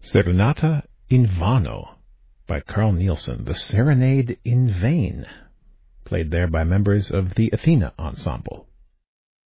Serenata in Vano by Carl Nielsen, the Serenade in Vain, played there by members of the Athena Ensemble.